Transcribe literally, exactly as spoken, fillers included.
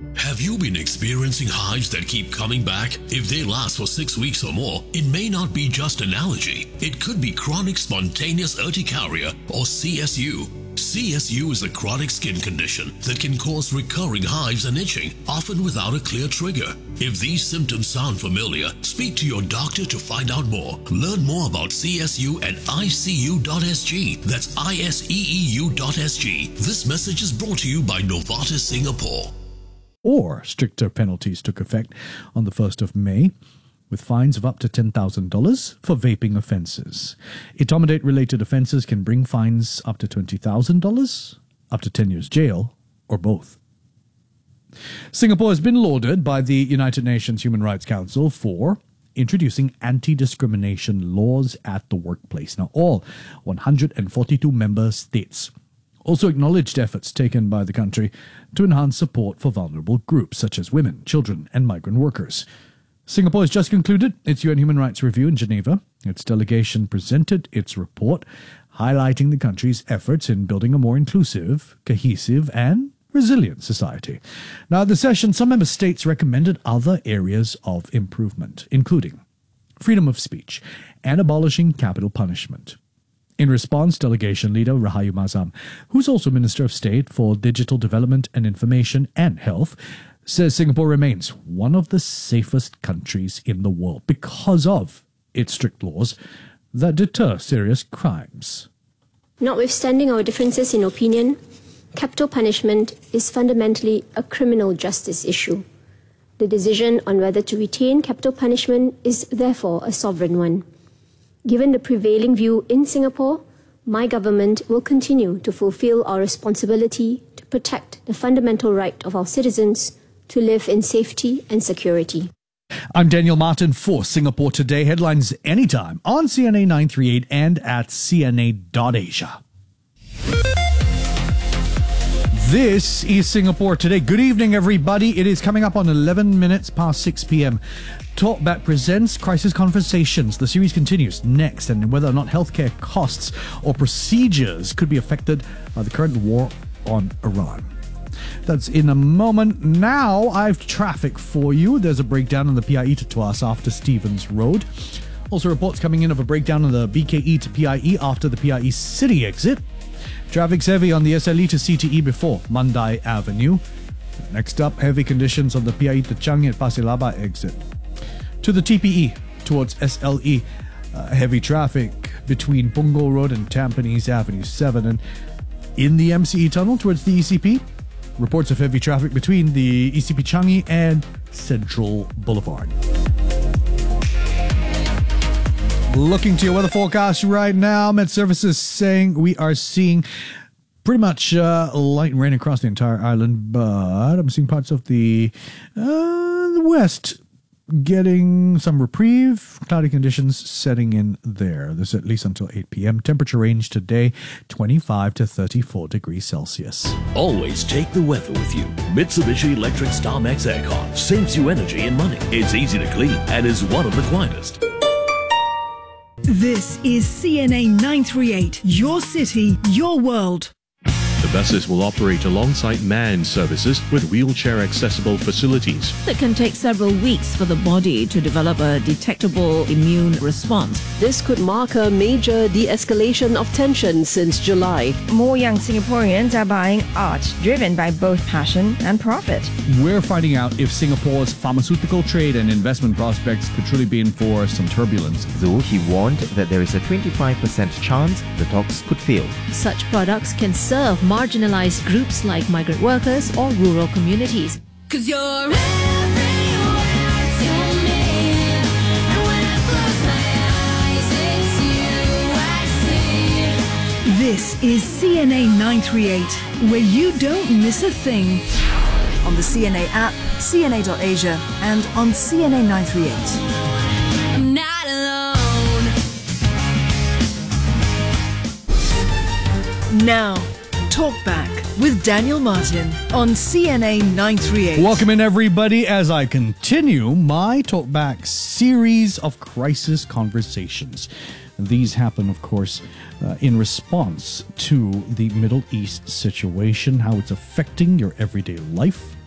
Have you been experiencing hives that keep coming back? If they last for six weeks or more, it may not be just an allergy. It could be chronic spontaneous urticaria or C S U. C S U is a chronic skin condition that can cause recurring hives and itching, often without a clear trigger. If these symptoms sound familiar, speak to your doctor to find out more. Learn more about C S U at I C U dot S G. That's I S E E U dot S G. This message is brought to you by Novartis Singapore. Or stricter penalties took effect on the first of May, with fines of up to ten thousand dollars for vaping offences. Etomidate-related offences can bring fines up to twenty thousand dollars, up to ten years jail, or both. Singapore has been lauded by the United Nations Human Rights Council for introducing anti-discrimination laws at the workplace. Now, all one hundred forty-two member states also acknowledged efforts taken by the country to enhance support for vulnerable groups such as women, children, and migrant workers. Singapore has just concluded its U N Human Rights Review in Geneva. Its delegation presented its report, highlighting the country's efforts in building a more inclusive, cohesive, and resilient society. Now, at the session, some member states recommended other areas of improvement, including freedom of speech and abolishing capital punishment. In response, delegation leader Rahayu Mazam, who's also Minister of State for Digital Development and Information and Health, says Singapore remains one of the safest countries in the world because of its strict laws that deter serious crimes. Notwithstanding our differences in opinion, capital punishment is fundamentally a criminal justice issue. The decision on whether to retain capital punishment is therefore a sovereign one. Given the prevailing view in Singapore, my government will continue to fulfill our responsibility to protect the fundamental right of our citizens to live in safety and security. I'm Daniel Martin for Singapore Today. Headlines anytime on C N A nine thirty-eight and at C N A dot Asia. This is Singapore Today. Good evening, everybody. It is coming up on eleven minutes past six p.m. Talkback presents Crisis Conversations. The series continues next, and whether or not healthcare costs or procedures could be affected by the current war on Iran. That's in a moment. Now, I've traffic for you. There's a breakdown on the P I E to Tuas after Stevens Road. Also, reports coming in of a breakdown on the B K E to P I E after the P I E City exit. Traffic's heavy on the S L E to C T E before Mandai Avenue. Next up, heavy conditions on the P I E to Changi at Pasir Laba exit. To the T P E towards S L E, uh, heavy traffic between Punggol Road and Tampines Avenue seven. And in the M C E tunnel towards the E C P, reports of heavy traffic between the E C P Changi and Central Boulevard. Looking to your weather forecast right now, Met Services saying we are seeing pretty much uh, light rain across the entire island, but I'm seeing parts of the, uh, the west getting some reprieve. Cloudy conditions setting in there. This is at least until eight p.m. Temperature range today, twenty-five to thirty-four degrees Celsius. Always take the weather with you. Mitsubishi Electric StarMax Aircon saves you energy and money. It's easy to clean and is one of the quietest. This is C N A nine thirty-eight, your city, your world. The buses will operate alongside manned services with wheelchair-accessible facilities. It can take several weeks for the body to develop a detectable immune response. This could mark a major de-escalation of tension since July. More young Singaporeans are buying art, driven by both passion and profit. We're finding out if Singapore's pharmaceutical trade and investment prospects could truly be in for some turbulence. Though he warned that there is a twenty-five percent chance the talks could fail. Such products can serve marginalized groups like migrant workers or rural communities. 'Cause you're everywhere to me, and when I close my eyes, it's you I see. This is C N A nine thirty-eight, where you don't miss a thing. On the C N A app, C N A dot Asia, and on C N A nine thirty-eight. I'm not alone. Now, Talkback with Daniel Martin on C N A nine thirty-eight. Welcome in, everybody, as I continue my Talkback series of crisis conversations. These happen, of course, uh, in response to the Middle East situation, how it's affecting your everyday life,